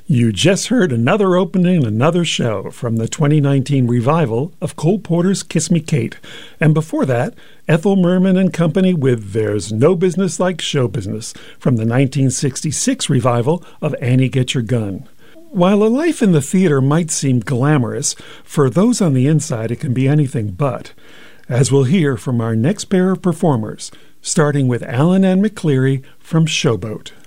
You just heard another opening, another show from the 2019 revival of Cole Porter's Kiss Me Kate. And before that, Ethel Merman and Company with There's No Business Like Show Business from the 1966 revival of Annie Get Your Gun. While a life in the theater might seem glamorous, for those on the inside it can be anything but. As we'll hear from our next pair of performers, starting with Alan Ann McCleary from Showboat.